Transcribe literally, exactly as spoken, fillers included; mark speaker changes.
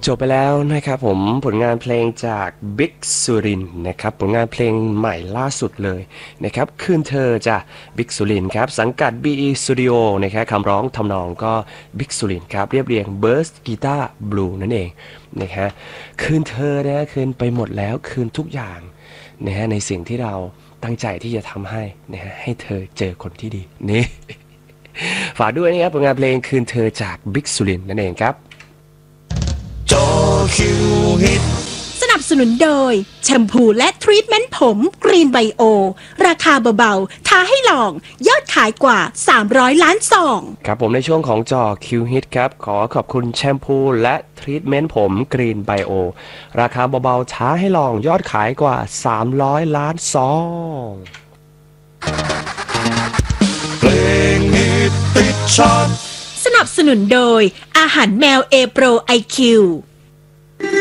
Speaker 1: จบไปแล้วนะครับผมผลงานเพลงจากบิ๊กสุรินทร์นะครับผลงานเพลงใหม่ล่าสุดเลยนะครับคืนเธอจ้ะบิ๊กสุรินทร์ครับสังกัด บี อี Studio นะครับคำร้องทำนองก็บิ๊กสุรินทร์ครับเรียบเรียงเบิร์สกีตาร์บลูนั่นเองนะฮะคืนเธอนะคืนไปหมดแล้วคืนทุกอย่างนะฮะในสิ่งที่เราตั้งใจที่จะทำให้นะฮะให้เธอเจอคนที่ดีนี่ฝากด้วยนะครับผลงานเพลงคืนเธอจากบิ๊กสุรินทร์นั่นเองครับ
Speaker 2: จอคิวฮิต
Speaker 3: สนับสนุนโดยแชมพูและทรีทเมนต์ผมกรีนไบโอราคาเบาๆท้าให้ลองยอดขายกว่าสามร้อยล้านซอง
Speaker 1: ครับผมในช่วงของจอคิวฮิตครับขอขอบคุณแชมพูและทรีทเมนต์ผมกรีนไบโอราคาเบาๆท้าให้ลองยอดขายกว่าสามร้อยล้านซอง
Speaker 2: เพลงฮิตติดชาร์ต
Speaker 3: สนับสนุนโดยอาหารแมวเอโปรไอคิว